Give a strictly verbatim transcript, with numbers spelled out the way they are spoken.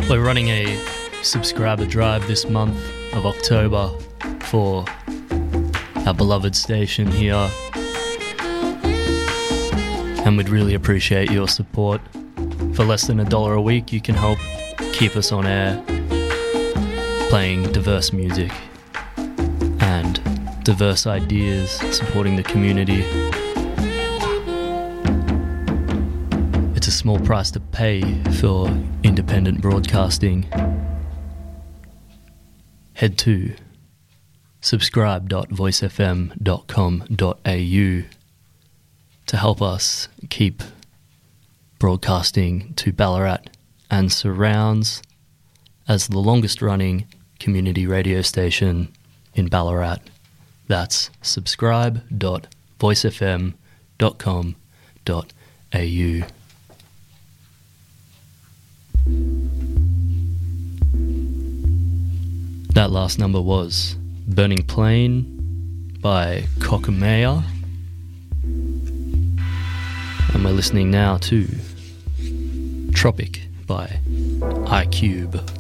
We're running a subscriber drive this month of October for our beloved station here, and we'd really appreciate your support. For less than a dollar a week, you can help keep us on air, playing diverse music and diverse ideas, supporting the community. It's a small price to pay for independent broadcasting. Head to subscribe dot voice f m dot com dot a u to help us keep broadcasting to Ballarat and surrounds as the longest running community radio station in Ballarat. That's subscribe dot voice f m dot com dot a u. That last number was Burning Plain by Cockamaya. And we're listening now to Tropic by iCube.